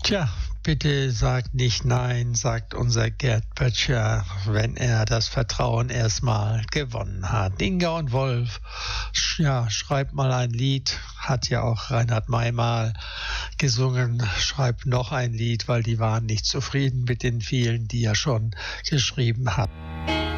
Tja, bitte sagt nicht nein, sagt unser Gerd Böttcher, wenn er das Vertrauen erstmal gewonnen hat. Inga und Wolf, ja, schreibt mal ein Lied, hat ja auch Reinhard May mal gesungen, schreibt noch ein Lied, weil die waren nicht zufrieden mit den vielen, die er schon geschrieben hat.